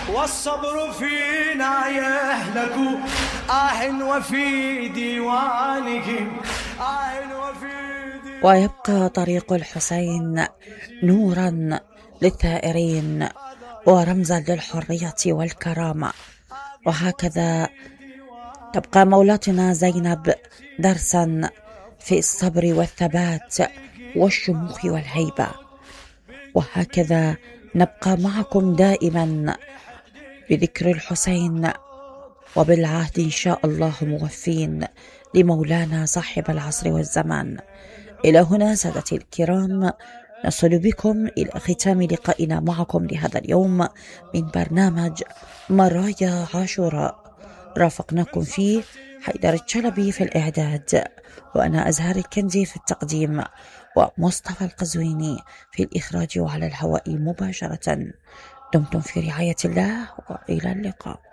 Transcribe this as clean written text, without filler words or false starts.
والصبر فينا يهلك وفي ديوانهم ويبقى طريق الحسين نورا للثائرين ورمزا للحرية والكرامة. وهكذا تبقى مولاتنا زينب درسا في الصبر والثبات والشموخ والهيبة. وهكذا نبقى معكم دائما بذكر الحسين، وبالعهد إن شاء الله موفين لمولانا صاحب العصر والزمان. إلى هنا سادتي الكرام نصل بكم إلى ختام لقائنا معكم لهذا اليوم من برنامج مرايا عاشوراء. رافقناكم فيه حيدر الشلبي في الإعداد، وأنا أزهار الكنزي في التقديم، ومصطفى القزويني في الإخراج وعلى الهواء مباشرة. دمتم في رعاية الله، وإلى اللقاء.